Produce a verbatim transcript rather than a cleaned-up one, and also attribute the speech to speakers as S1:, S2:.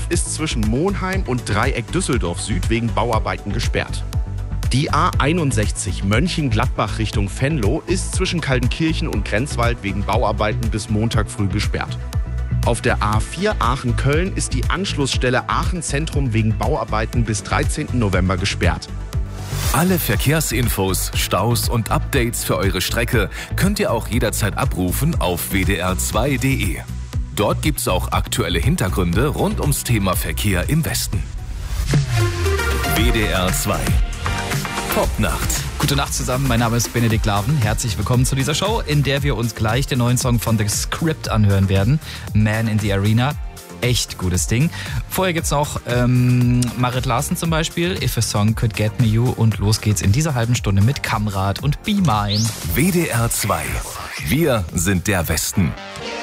S1: ist zwischen Monheim und Dreieck Düsseldorf Süd wegen Bauarbeiten gesperrt. Die A einundsechzig Mönchengladbach Richtung Venlo ist zwischen Kaltenkirchen und Grenzwald wegen Bauarbeiten bis Montag früh gesperrt. Auf der A vier Aachen-Köln ist die Anschlussstelle Aachen Zentrum wegen Bauarbeiten bis dreizehnten November gesperrt.
S2: Alle Verkehrsinfos, Staus und Updates für eure Strecke könnt ihr auch jederzeit abrufen auf w d r zwei punkt d e. Dort gibt's auch aktuelle Hintergründe rund ums Thema Verkehr im Westen. W D R zwei Popnacht.
S3: Gute Nacht zusammen, mein Name ist Benedikt Laven. Herzlich willkommen zu dieser Show, in der wir uns gleich den neuen Song von The Script anhören werden. Man in the Arena. Echt gutes Ding. Vorher gibt's noch ähm, Marit Larsen zum Beispiel, If a Song Could Get Me You, und los geht's in dieser halben Stunde mit Kamrat und Be Mine.
S2: W D R zwei. Wir sind der Westen.